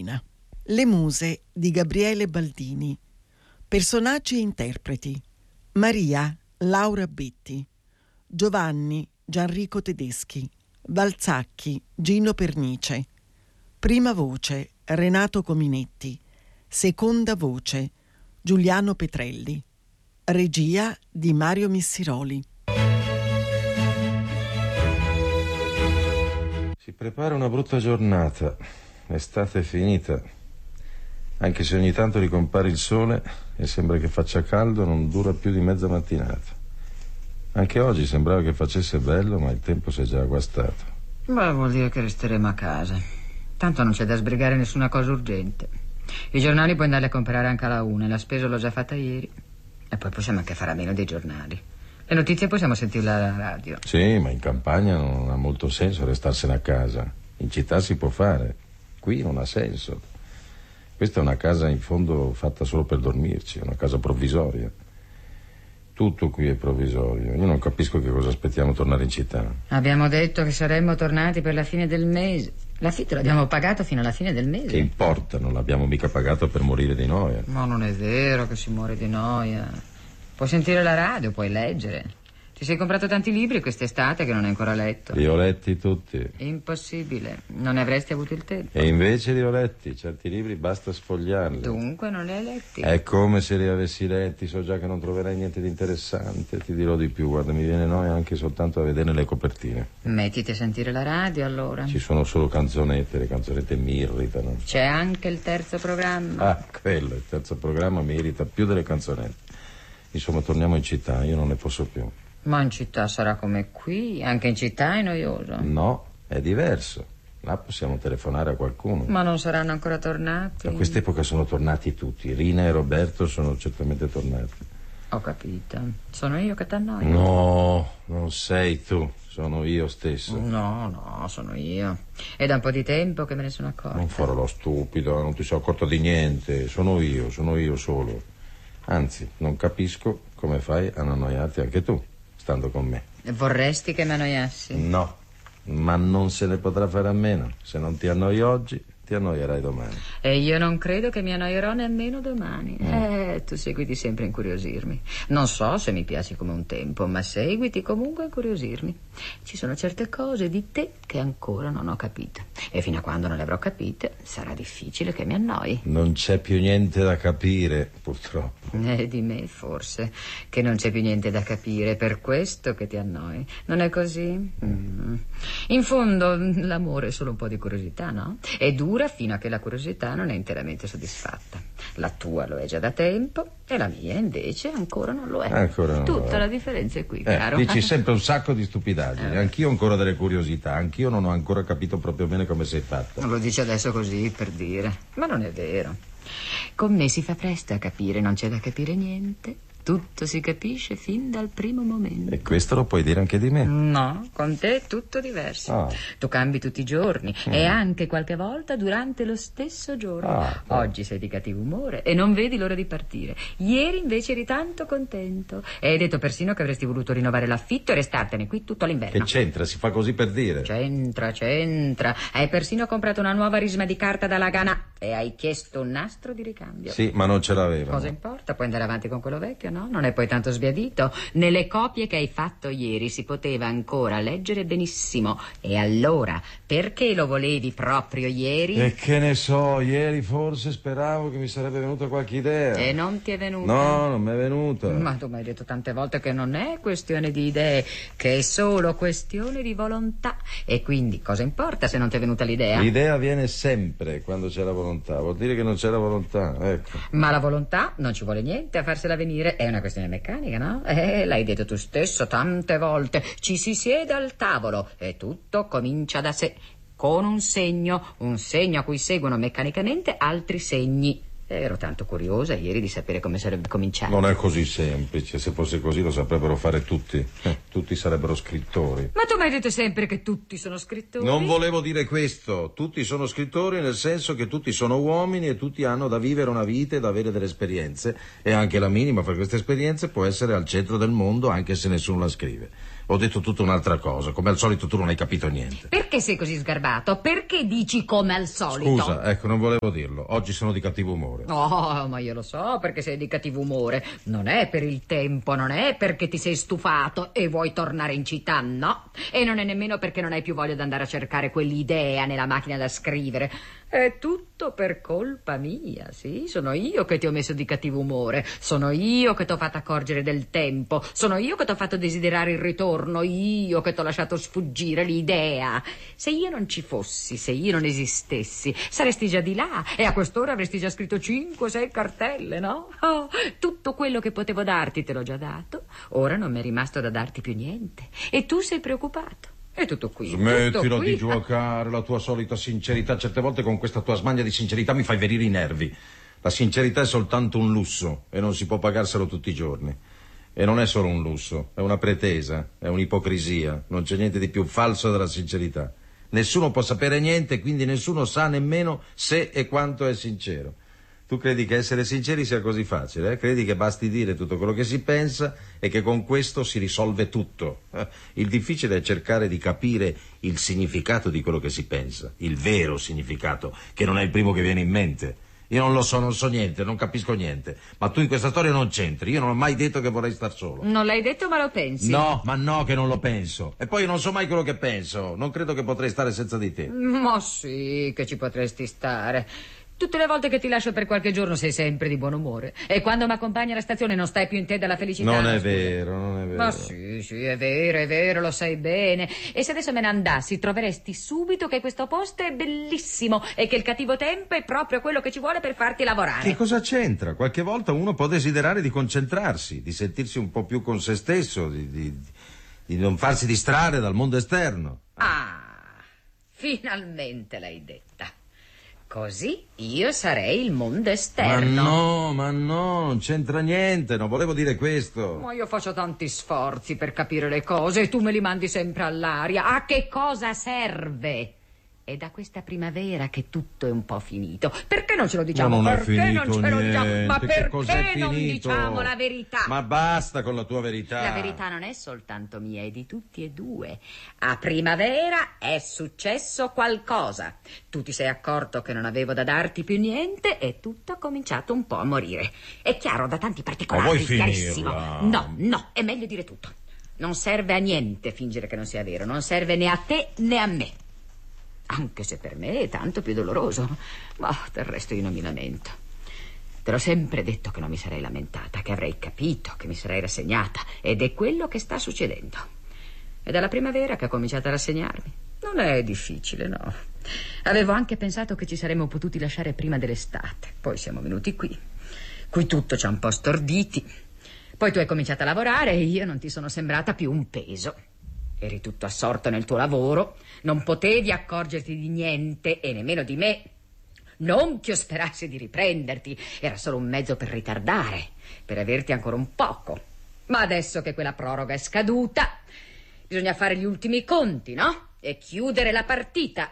mattina. Le muse di Gabriele Baldini. Personaggi e interpreti: Maria Laura Betti, Giovanni Gianrico Tedeschi, Valzacchi Gino Pernice, prima voce Renato Cominetti, seconda voce Giuliano Petrelli, regia di Mario Missiroli. Si prepara una brutta giornata, l'estate è finita, anche se ogni tanto ricompare il sole e sembra che faccia caldo, non dura più di mezza mattinata. Anche oggi sembrava che facesse bello, ma il tempo si è già agguastato. Beh, vuol dire che resteremo a casa. Tanto non c'è da sbrigare nessuna cosa urgente. I giornali puoi andarli a comprare anche alla 1, la spesa l'ho già fatta ieri. E poi possiamo anche fare a meno dei giornali. Le notizie possiamo sentirle alla radio. Sì, ma in campagna non ha molto senso restarsene a casa. In città si può fare, qui non ha senso. Questa è una casa in fondo fatta solo per dormirci, è una casa provvisoria. Tutto qui è provvisorio. Io non capisco che cosa aspettiamo tornare in città. Abbiamo detto che saremmo tornati per la fine del mese. L'affitto l'abbiamo pagato fino alla fine del mese. Che importa, non l'abbiamo mica pagato per morire di noia. Ma non è vero che si muore di noia. Puoi sentire la radio, puoi leggere. Ti sei comprato tanti libri quest'estate che non hai ancora letto. Li ho letti tutti. Impossibile, non ne avresti avuto il tempo. E invece li ho letti, certi libri basta sfogliarli. Dunque non li hai letti. È come se li avessi letti, so già che non troverai niente di interessante. Ti dirò di più, guarda, mi viene noia anche soltanto a vedere le copertine. Mettiti a sentire la radio allora. Ci sono solo canzonette, le canzonette mi irritano. C'è anche il terzo programma. Ah, quello, il terzo programma mi irrita più delle canzonette. Insomma, torniamo in città, io non ne posso più. Ma in città sarà come qui, anche in città è noioso. No, è diverso. Là possiamo telefonare a qualcuno. Ma non saranno ancora tornati? A quest'epoca sono tornati tutti. Rina e Roberto sono certamente tornati. Ho capito. Sono io che t'annoio? No, non sei tu, sono io stesso. No, sono io. È da un po' di tempo che me ne sono accorta. Non farò lo stupido, non ti sei accorta di niente. Sono io solo. Anzi, non capisco come fai a non annoiarti anche tu, stando con me. Vorresti che mi annoiassi? No, ma non se ne potrà fare a meno. Se non ti annoi oggi, ti annoierai domani. E io non credo che mi annoierò nemmeno domani. Tu seguiti sempre a incuriosirmi. Non so se mi piaci come un tempo, ma seguiti comunque a incuriosirmi. Ci sono certe cose di te che ancora non ho capito. E fino a quando non le avrò capite, sarà difficile che mi annoi. Non c'è più niente da capire, purtroppo. Di me, forse, che non c'è più niente da capire, per questo che ti annoi. Non è così? In fondo, l'amore è solo un po' di curiosità, no? E dura fino a che la curiosità non è interamente soddisfatta. La tua lo è già da tempo e la mia, invece, ancora non lo è. Ancora non Tutta lo è. la differenza è qui, caro. Dici sempre un sacco di stupidaggini. Anch'io ho ancora delle curiosità. Anch'io non ho ancora capito proprio bene come sei fatta. Lo dici adesso così, per dire. Ma non è vero. Con me si fa presto a capire, non c'è da capire niente. Tutto si capisce fin dal primo momento. E questo lo puoi dire anche di me? No, con te è tutto diverso. Tu cambi tutti i giorni e anche qualche volta durante lo stesso giorno. Oggi sei di cattivo umore e non vedi l'ora di partire. Ieri invece eri tanto contento e hai detto persino che avresti voluto rinnovare l'affitto e restartene qui tutto l'inverno. Che c'entra? Si fa così per dire. C'entra. Hai persino comprato una nuova risma di carta da Lagana e hai chiesto un nastro di ricambio. Sì, ma non ce l'avevano. Cosa importa? Puoi andare avanti con quello vecchio, no? Non è poi tanto sbiadito. Nelle copie che hai fatto ieri si poteva ancora leggere benissimo. E allora, perché lo volevi proprio ieri? E che ne so, ieri forse speravo che mi sarebbe venuta qualche idea. E non ti è venuta? No, non mi è venuta. Ma tu mi hai detto tante volte che non è questione di idee, che è solo questione di volontà. E quindi cosa importa se non ti è venuta l'idea? L'idea viene sempre quando c'è la volontà. Vuol dire che non c'è la volontà, ecco. Ma la volontà non ci vuole niente a farsela venire. È una questione meccanica, no? L'hai detto tu stesso tante volte. Ci si siede al tavolo e tutto comincia da sé, con un segno a cui seguono meccanicamente altri segni. Ero tanto curiosa ieri di sapere come sarebbe cominciato. Non è così semplice. Se fosse così lo saprebbero fare tutti. Tutti sarebbero scrittori. Ma tu mi hai detto sempre che tutti sono scrittori. Non volevo dire questo. Tutti sono scrittori nel senso che tutti sono uomini e tutti hanno da vivere una vita e da avere delle esperienze. E anche la minima fra queste esperienze può essere al centro del mondo anche se nessuno la scrive. Ho detto tutta un'altra cosa. Come al solito tu non hai capito niente. Perché sei così sgarbato? Perché dici come al solito? Scusa, ecco, non volevo dirlo. Oggi sono di cattivo umore. Oh, ma io lo so perché sei di cattivo umore. Non è per il tempo, non è perché ti sei stufato e vuoi tornare in città, no. E non è nemmeno perché non hai più voglia di andare a cercare quell'idea nella macchina da scrivere. È tutto per colpa mia, sì. Sono io che ti ho messo di cattivo umore. Sono io che ti ho fatto accorgere del tempo. Sono io che ti ho fatto desiderare il ritorno. Io che ti ho lasciato sfuggire l'idea. Se io non ci fossi, se io non esistessi, saresti già di là e a quest'ora avresti già scritto 5-6 cartelle, no? Oh, tutto quello che potevo darti te l'ho già dato. Ora non mi è rimasto da darti più niente. E tu sei preoccupato. È tutto qui. Smettila tutto qui. di giocare, la tua solita sincerità. Certe volte con questa tua smania di sincerità mi fai venire i nervi. La sincerità è soltanto un lusso e non si può pagarselo tutti i giorni. E non è solo un lusso, è una pretesa, è un'ipocrisia. Non c'è niente di più falso della sincerità. Nessuno può sapere niente, quindi nessuno sa nemmeno se e quanto è sincero. Tu credi che essere sinceri sia così facile, eh? Credi che basti dire tutto quello che si pensa e che con questo si risolve tutto. Il difficile è cercare di capire il significato di quello che si pensa, il vero significato, che non è il primo che viene in mente. Io non lo so, non so niente, non capisco niente. Ma tu in questa storia non c'entri. Io non ho mai detto che vorrei star solo. Non l'hai detto, ma lo pensi? No, ma no che non lo penso. E poi io non so mai quello che penso. Non credo che potrei stare senza di te. Ma sì, che ci potresti stare. Tutte le volte che ti lascio per qualche giorno sei sempre di buon umore. E quando mi accompagni alla stazione non stai più in te dalla felicità. Non è scusa. vero, non è vero. Ma sì, è vero, lo sai bene. E se adesso me ne andassi, troveresti subito che questo posto è bellissimo e che il cattivo tempo è proprio quello che ci vuole per farti lavorare. Che cosa c'entra? Qualche volta uno può desiderare di concentrarsi, di sentirsi un po' più con se stesso, di non farsi distrarre dal mondo esterno. Ah, finalmente l'hai detta. Così io sarei il mondo esterno. Ma no, non c'entra niente, non volevo dire questo. Ma io faccio tanti sforzi per capire le cose e tu me li mandi sempre all'aria. A che cosa serve? È da questa primavera che tutto è un po' finito. Perché non ce lo diciamo? Ma non è perché finito non ce lo diciamo? niente. Ma Che cos'è perché non finito? diciamo la verità? Ma basta con la tua verità. La verità non è soltanto mia, è di tutti e due. A primavera è successo qualcosa. Tu ti sei accorto che non avevo da darti più niente e tutto ha cominciato un po' a morire. È chiaro, da tanti particolari, Ma vuoi chiarissimo. finirla? No, è meglio dire tutto. Non serve a niente fingere che non sia vero. Non serve né a te né a me. Anche se per me è tanto più doloroso. Ma del resto io non mi lamento. Te l'ho sempre detto che non mi sarei lamentata, che avrei capito, che mi sarei rassegnata. Ed è quello che sta succedendo. È dalla primavera che ho cominciato a rassegnarmi. Non è difficile, no. Avevo anche pensato che ci saremmo potuti lasciare prima dell'estate. Poi siamo venuti qui. Qui tutto ci ha un po' storditi. Poi tu hai cominciato a lavorare e io non ti sono sembrata più un peso. Eri tutto assorto nel tuo lavoro, non potevi accorgerti di niente e nemmeno di me. Non che io sperassi di riprenderti, era solo un mezzo per ritardare, per averti ancora un poco. Ma adesso che quella proroga è scaduta, bisogna fare gli ultimi conti, no? E chiudere la partita.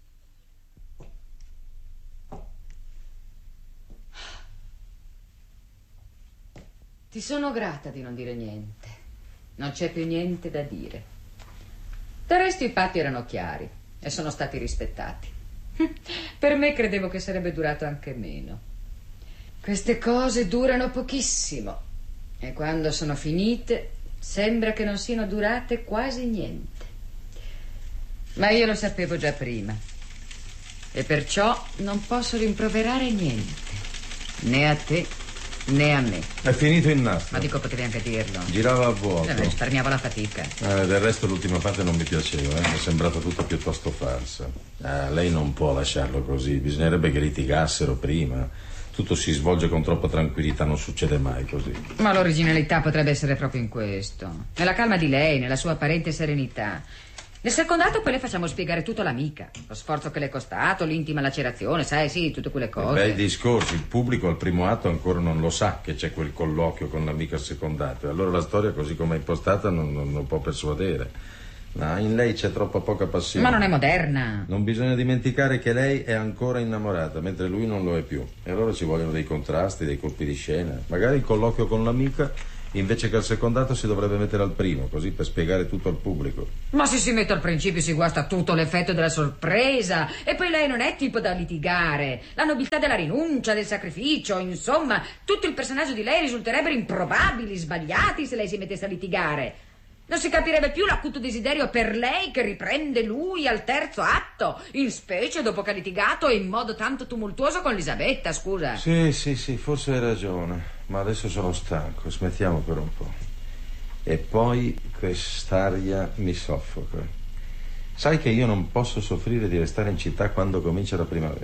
Ti sono grata di non dire niente. Non c'è più niente da dire. Del resto i patti erano chiari e sono stati rispettati. Per me credevo che sarebbe durato anche meno. Queste cose durano pochissimo e quando sono finite sembra che non siano durate quasi niente. Ma io lo sapevo già prima e perciò non posso rimproverare niente, né a te né a me. È finito il nastro. Ma dico, potevi anche dirlo. Girava a vuoto. Risparmiavo la fatica. Del resto l'ultima parte non mi piaceva, mi è sembrata tutta piuttosto falsa. Lei non può lasciarlo così, bisognerebbe che litigassero prima. Tutto si svolge con troppa tranquillità, non succede mai così. Ma l'originalità potrebbe essere proprio in questo. Nella calma di lei, nella sua apparente serenità. Nel secondato poi le facciamo spiegare tutto all'amica. Lo sforzo che le è costato, l'intima lacerazione, sai, sì, tutte quelle cose. Bei discorsi, il pubblico al primo atto ancora non lo sa che c'è quel colloquio con l'amica al secondato. E allora la storia, così come è impostata, non può persuadere. No, in lei c'è troppa poca passione. Ma non è moderna. Non bisogna dimenticare che lei è ancora innamorata, mentre lui non lo è più. E allora ci vogliono dei contrasti, dei colpi di scena. Magari il colloquio con l'amica Invece che al secondato si dovrebbe mettere al primo, così per spiegare tutto al pubblico. Ma se si mette al principio si guasta tutto l'effetto della sorpresa. E poi lei non è tipo da litigare. La nobiltà della rinuncia, del sacrificio, insomma, tutto il personaggio di lei risulterebbero improbabili, sbagliati se lei si mettesse a litigare. Non si capirebbe più l'acuto desiderio per lei che riprende lui al terzo atto, in specie dopo che ha litigato in modo tanto tumultuoso con Elisabetta, scusa. Sì, forse hai ragione, ma adesso sono stanco, smettiamo per un po'. E poi quest'aria mi soffoca. Sai che io non posso soffrire di restare in città quando comincia la primavera.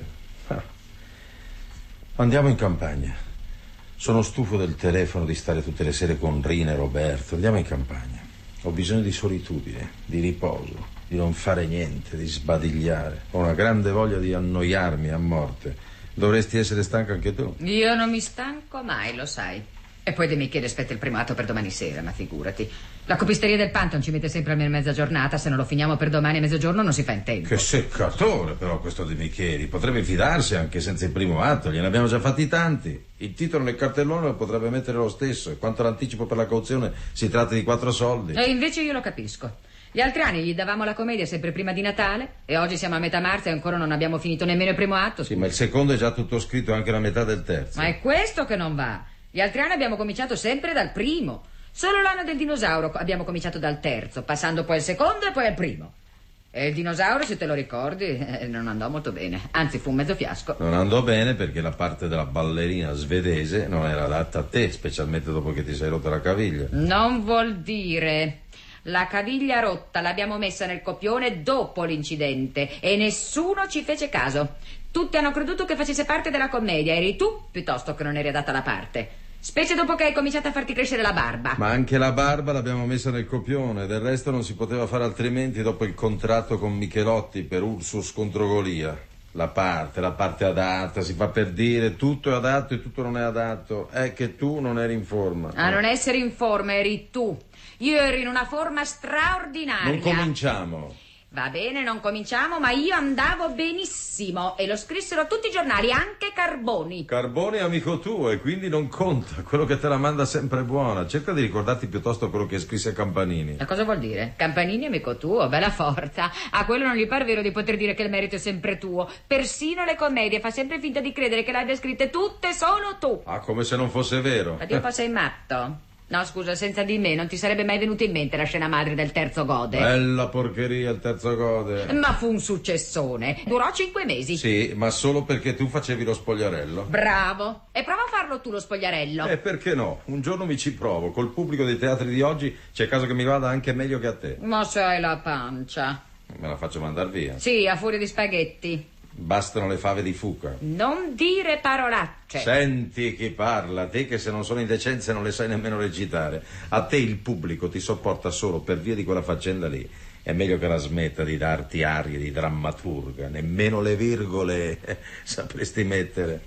Andiamo in campagna. Sono stufo del telefono, di stare tutte le sere con Rina e Roberto. Andiamo in campagna. Ho bisogno di solitudine, di riposo, di non fare niente, di sbadigliare. Ho una grande voglia di annoiarmi a morte. Dovresti essere stanco anche tu. Io non mi stanco mai, lo sai. E poi De Michele aspetta il primo atto per domani sera, ma figurati. La copisteria del Pantheon ci mette sempre almeno mezza giornata. Se non lo finiamo per domani a mezzogiorno non si fa in tempo. Che seccatore però questo De Micheli. Potrebbe fidarsi anche senza il primo atto. Gliene abbiamo già fatti tanti. Il titolo nel cartellone lo potrebbe mettere lo stesso. E quanto all'anticipo per la cauzione si tratta di 4 soldi. E invece io lo capisco. Gli altri anni gli davamo la commedia sempre prima di Natale. E oggi siamo a metà marzo e ancora non abbiamo finito nemmeno il primo atto. Sì, ma il secondo è già tutto scritto, anche la metà del terzo. Ma è questo che non va. Gli altri anni abbiamo cominciato sempre dal primo. Solo l'anno del dinosauro abbiamo cominciato dal terzo, passando poi al secondo e poi al primo. E il dinosauro, se te lo ricordi, non andò molto bene. Anzi, fu un mezzo fiasco. Non andò bene perché la parte della ballerina svedese non era adatta a te, specialmente dopo che ti sei rotta la caviglia. Non vuol dire. La caviglia rotta l'abbiamo messa nel copione dopo l'incidente e nessuno ci fece caso. Tutti hanno creduto che facesse parte della commedia. Eri tu piuttosto che non eri adatta alla parte. Specie dopo che hai cominciato a farti crescere la barba. Ma anche la barba l'abbiamo messa nel copione. Del resto non si poteva fare altrimenti dopo il contratto con Michelotti per Ursus contro Golia. La parte adatta, si fa per dire, tutto è adatto e tutto non è adatto. È che tu non eri in forma. A non essere in forma eri tu. Io ero in una forma straordinaria. Non cominciamo. Va bene, non cominciamo, ma io andavo benissimo e lo scrissero tutti i giornali, anche Carboni. Carboni è amico tuo e quindi non conta, quello che te la manda sempre buona. Cerca di ricordarti piuttosto quello che scrisse a Campanini. Ma cosa vuol dire? Campanini è amico tuo, bella forza. A quello non gli par vero di poter dire che il merito è sempre tuo. Persino le commedie fa sempre finta di credere che le abbia scritte tutte solo tu. Ah, come se non fosse vero. Ma Dio, poi sei matto. No, scusa, senza di me non ti sarebbe mai venuta in mente la scena madre del terzo Gode. Bella porcheria il terzo Gode. Ma fu un successone. Durò 5 mesi. Sì, ma solo perché tu facevi lo spogliarello. Bravo. E prova a farlo tu lo spogliarello. Perché no? Un giorno mi ci provo. Col pubblico dei teatri di oggi c'è caso che mi vada anche meglio che a te. Ma sai la pancia. Me la faccio mandar via. Sì, a furia di spaghetti. Bastano le fave di Fuca. Non dire parolacce. Senti chi parla, te che se non sono indecenze non le sai nemmeno recitare. A te il pubblico ti sopporta solo per via di quella faccenda lì. È meglio che la smetta di darti arie di drammaturga. Nemmeno le virgole sapresti mettere.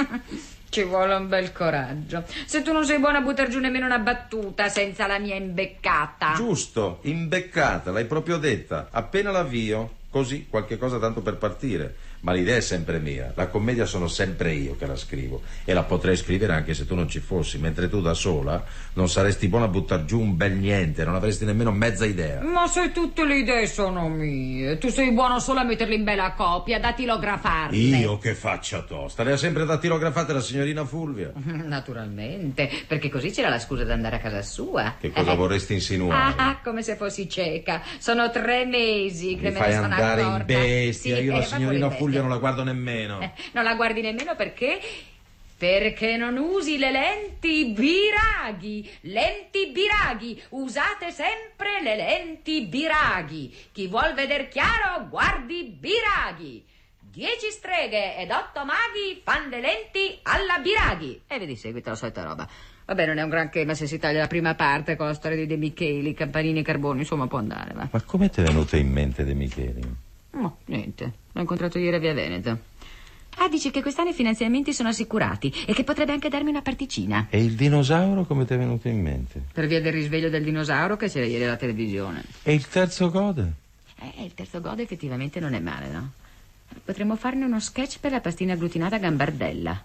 Ci vuole un bel coraggio. Se tu non sei buona a buttar giù nemmeno una battuta senza la mia imbeccata. Giusto, imbeccata, l'hai proprio detta. Appena l'avvio, così qualche cosa tanto per partire. Ma l'idea è sempre mia, la commedia sono sempre io che la scrivo e la potrei scrivere anche se tu non ci fossi, mentre tu da sola non saresti buona a buttar giù un bel niente, non avresti nemmeno mezza idea. Ma se tutte le idee sono mie, tu sei buono solo a metterle in bella copia, dattilografarle. Io che faccia tosta, le ha sempre dattilografate la signorina Fulvia. Naturalmente, perché così c'era la scusa di andare a casa sua. Che cosa vorresti insinuare? Ah, come se fossi cieca. Sono 3 mesi che Mi me fai ne sono andare accorta. in bestia, Sì, io la va signorina fuori Fulvia non la guardo nemmeno. Non la guardi nemmeno perché? Perché non usi le lenti biraghi. Lenti biraghi. Usate sempre le lenti biraghi. Chi vuol veder chiaro, guardi biraghi. 10 streghe ed 8 maghi fan le lenti alla biraghi. E vedi, seguita la solita roba. Vabbè, non è un granché, ma se si taglia la prima parte con la storia di De Micheli, Campanini e Carboni, insomma, può andare, va. Ma come ti è venuto in mente De Micheli? No, niente. L'ho incontrato ieri a Via Veneto. Ah, dice che quest'anno i finanziamenti sono assicurati e che potrebbe anche darmi una particina. E il dinosauro come ti è venuto in mente? Per via del risveglio del dinosauro che c'era ieri alla televisione. E il terzo Gode? Il terzo Gode effettivamente non è male, no? Potremmo farne uno sketch per la pastina agglutinata Gambardella.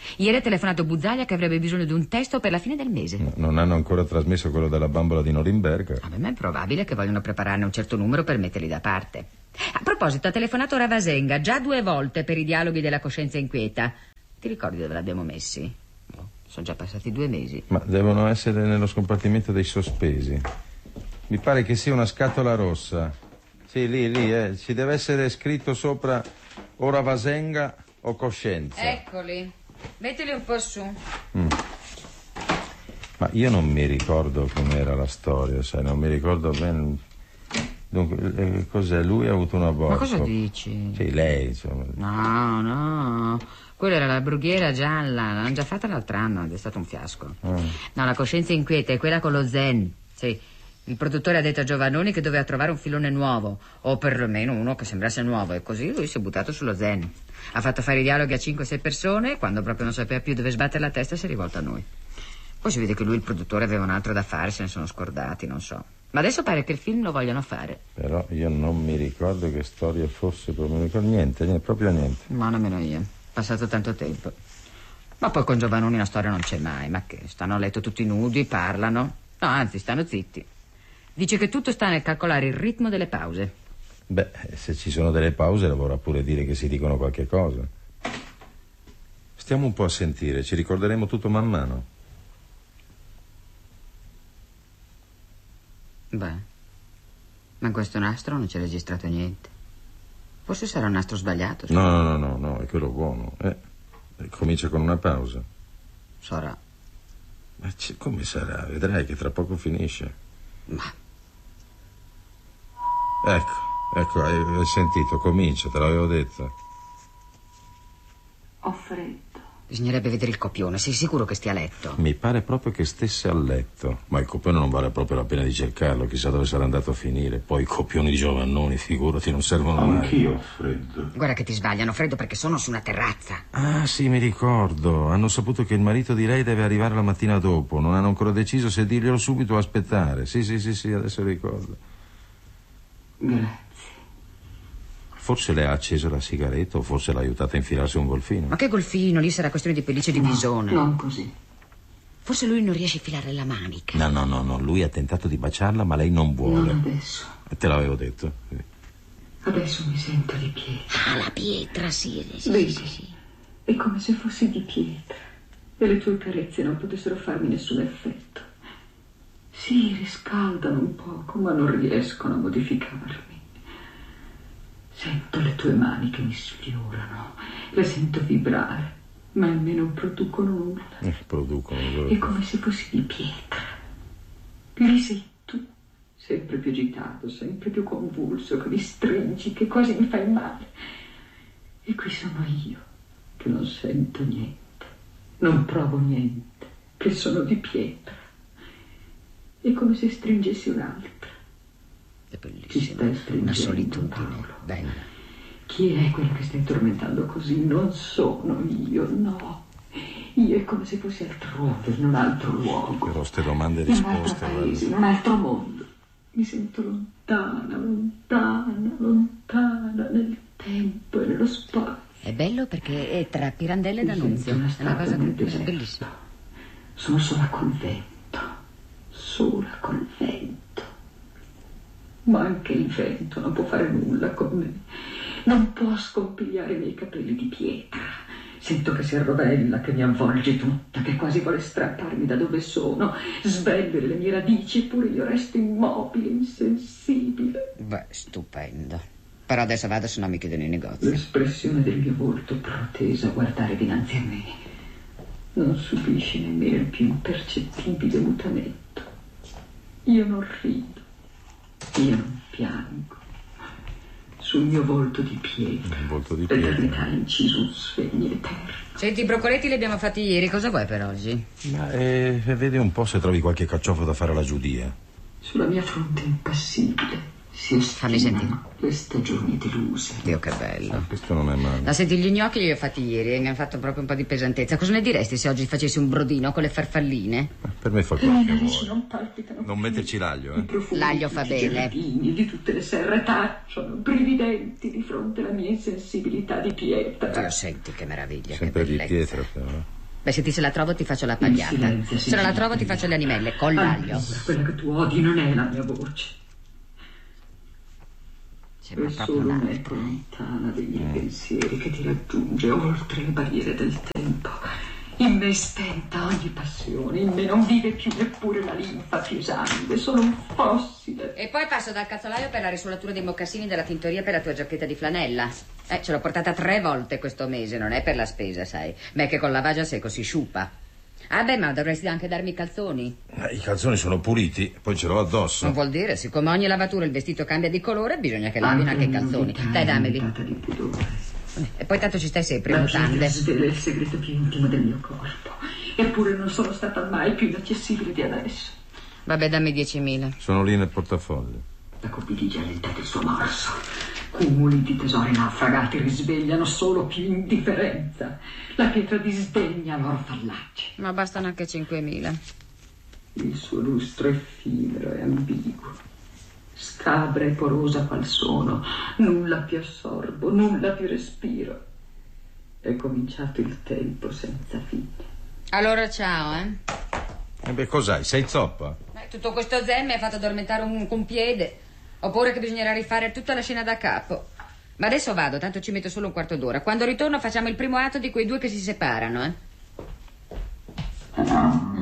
Ieri ha telefonato Buzzaglia che avrebbe bisogno di un testo per la fine del mese. No, non hanno ancora trasmesso quello della bambola di Norimberga. A me è probabile che vogliono prepararne un certo numero per metterli da parte. A proposito, ha telefonato Ravasenga già 2 volte per i dialoghi della coscienza inquieta. Ti ricordi dove l'abbiamo messi? Sono già passati 2 mesi. Ma devono essere nello scompartimento dei sospesi. Mi pare che sia una scatola rossa. Sì, lì, ci deve essere scritto sopra o Ravasenga o coscienza. Eccoli. Mettili un po' su. Ma io non mi ricordo com'era la storia, sai, non mi ricordo bene. Dunque, cos'è? Lui ha avuto una Ma cosa dici? Sì, lei, insomma. No. Quella era la brughiera gialla. L'hanno già fatta l'altro anno ed è stato un fiasco. No, la coscienza inquieta è quella con lo zen. Sì. Il produttore ha detto a Giovannoni che doveva trovare un filone nuovo, o perlomeno uno che sembrasse nuovo, e così lui si è buttato sullo zen. Ha fatto fare i dialoghi a 5-6 persone e quando proprio non sapeva più dove sbattere la testa si è rivolto a noi. Poi si vede che lui, il produttore, aveva un altro da fare, se ne sono scordati, non so. Ma adesso pare che il film lo vogliono fare. Però io non mi ricordo che storia fosse, non mi ricordo niente, proprio niente. Ma nemmeno io, passato tanto tempo. Ma poi con Giovannoni una storia non c'è mai, ma che, stanno a letto tutti nudi, parlano. No, anzi, stanno zitti. Dice che tutto sta nel calcolare il ritmo delle pause. Beh, se ci sono delle pause vorrà pure dire che si dicono qualche cosa. Stiamo un po' a sentire, ci ricorderemo tutto man mano. Beh, ma in questo nastro non c'è registrato niente. Forse sarà un nastro sbagliato. No, è quello buono. Comincia con una pausa. Sarà. Ma come sarà? Vedrai che tra poco finisce. Ma... Ecco, hai sentito, comincia, te l'avevo detto. Ho freddo. Bisognerebbe vedere il copione, sei sicuro che stia a letto? Mi pare proprio che stesse a letto, ma il copione non vale proprio la pena di cercarlo, chissà dove sarà andato a finire. Poi i copioni di Giovannoni, figurati, non servono mai. Anch'io ho freddo. Guarda che ti sbagliano, freddo perché sono su una terrazza. Ah, sì, mi ricordo. Hanno saputo che il marito di lei deve arrivare la mattina dopo. Non hanno ancora deciso se dirglielo subito o aspettare. Sì, adesso ricordo. Grazie. Forse le ha acceso la sigaretta o forse l'ha aiutata a infilarsi un golfino. Ma che golfino? Lì sarà questione di pellicce di bisone. Non così. Forse lui non riesce a infilare la manica. No. Lui ha tentato di baciarla, ma lei non vuole. Non adesso. Te l'avevo detto. Sì. Adesso mi sento di pietra. Ah, la pietra, sì. Vedi? È come se fossi di pietra. E le tue carezze non potessero farmi nessun effetto. Sì, riscaldano un poco, ma non riescono a modificarmi. Sento le tue mani che mi sfiorano, le sento vibrare, ma almeno non producono nulla. Producono. È come se fossi di pietra. Lì sei tu, sempre più agitato, sempre più convulso, che mi stringi, che quasi mi fai male. E qui sono io, che non sento niente, non provo niente, che sono di pietra. È come se stringessi un'altra. È Ti bellissimo. stai stringendo, Una solitudine Paolo. bella. Chi è quella che stai tormentando così? Non sono io, no. Io è come se fossi altrove, in un altro luogo. Però ste domande e In un altro risposte, paese, in un altro mondo. Mi sento lontana nel tempo e nello spazio. È bello perché è tra Pirandello e D'Annunzio. È una cosa bellissima. Sono sola col vento. Ma anche il vento non può fare nulla con me. Non può scompigliare i miei capelli di pietra. Sento che si arrovella, che mi avvolge tutta, che quasi vuole strapparmi da dove sono, svelvere le mie radici, eppure io resto immobile, insensibile. Beh, stupendo. Però adesso vado, se no mi chiudono i negozi. L'espressione del mio volto protesa a guardare dinanzi a me non subisce nemmeno il più impercettibile mutamento. Io non rido, io non piango. Sul mio volto di pietra, l'eternità inciso un segno eterno. Senti, i broccoletti li abbiamo fatti ieri, cosa vuoi per oggi? Ma vedi un po' se trovi qualche carciofo da fare alla giudia. Sulla mia fronte impassibile Si Fammi sentire. ostinano le stagioni deluse. Dio, che bello. Questo non è male. Ma senti, gli gnocchi li ho fatti ieri e mi hanno fatto proprio un po' di pesantezza. Cosa ne diresti se oggi facessi un brodino con le farfalline? Per me fa Le quello mie che narici vuoi. non palpitano Non più. metterci l'aglio, I profumi L'aglio di fa tutti i bene. giardini, di tutte le serre tacciono, brividenti di fronte alla mia insensibilità di pietra. Dio, senti che meraviglia, Sempre che di bellezza. pietra, però. Beh, senti, se la trovo ti faccio la Il pagliata. silenzio, Se non la trovo ti faccio le animelle, con l'aglio. Allora, quella che tu odi non è la mia voce. Sembra È proprio solo un'altra. un'eco lontana dei miei pensieri che ti raggiunge oltre le barriere del tempo. In me è spenta ogni passione, in me non vive più neppure la linfa più esangua, sono un fossile. E poi passo dal calzolaio per la risolatura dei mocassini della tintoria per la tua giacchetta di flanella. Ce l'ho portata 3 volte questo mese, non è per la spesa, sai. Ma è che con lavaggio a secco si sciupa. Ah beh, ma dovresti anche darmi i calzoni. I calzoni sono puliti, poi ce l'ho addosso. Non vuol dire, siccome ogni lavatura il vestito cambia di colore, bisogna che lavino anche i calzoni. Dai, dammeli. Di pudore. E poi tanto ci stai sempre in La mutande. pietra svela il segreto più intimo del mio corpo. Eppure non sono stata mai più inaccessibile di adesso. Vabbè, dammi 10.000. Sono lì nel portafoglio. La cupidigia allentata il suo morso. Cumuli di tesori naufragati risvegliano solo più indifferenza. La pietra disdegna loro fallaci. Ma bastano anche 5.000. Il suo lustro effimero e ambiguo. Scabra e porosa qual sono. Nulla più assorbo, nulla più respiro. È cominciato il tempo senza fine. Allora ciao, E beh, cos'hai? Sei zoppa? Tutto questo zen mi ha fatto addormentare un piede. Oppure che bisognerà rifare tutta la scena da capo. Ma adesso vado, tanto ci metto solo un quarto d'ora. Quando ritorno facciamo il primo atto di quei 2 che si separano,